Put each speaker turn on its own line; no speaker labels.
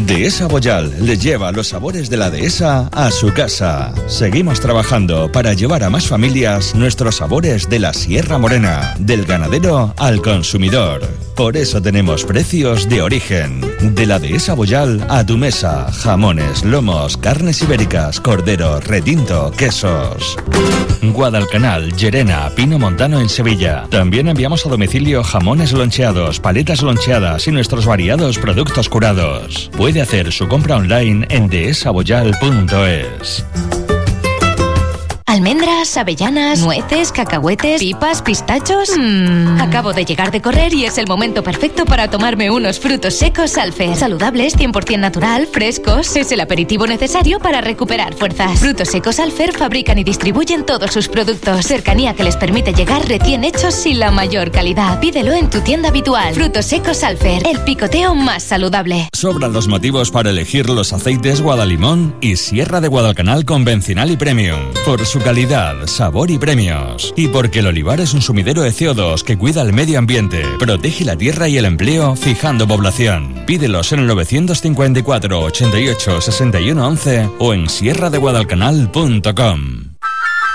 Dehesa Boyal le lleva los sabores de la dehesa a su casa. Seguimos trabajando para llevar a más familias nuestros sabores de la Sierra Morena, del ganadero al consumidor. Por eso tenemos precios de origen. De la Dehesa Boyal a tu mesa, jamones, lomos, carnes ibéricas, cordero, retinto, quesos. Guadalcanal, Llerena, Pino Montano en Sevilla. También enviamos a domicilio jamones loncheados, paletas loncheadas y nuestros variados productos curados. Puede hacer su compra online en dehesaboyal.es.
Almendras, avellanas, nueces, cacahuetes, pipas, pistachos. Acabo de llegar de correr y es el momento perfecto para tomarme unos frutos secos Alfer. Saludables, 100% natural, frescos. Es el aperitivo necesario para recuperar fuerzas. Frutos secos Alfer fabrican y distribuyen todos sus productos. Cercanía que les permite llegar recién hechos y la mayor calidad. Pídelo en tu tienda habitual. Frutos secos Alfer, el picoteo más saludable.
Sobran los motivos para elegir los aceites Guadalimón y Sierra de Guadalcanal convencional y premium. Por su calidad, sabor y premios. Y porque el olivar es un sumidero de CO2 que cuida el medio ambiente, protege la tierra y el empleo, fijando población. Pídelos en el 954 88 61 11 o en sierradeguadalcanal.com.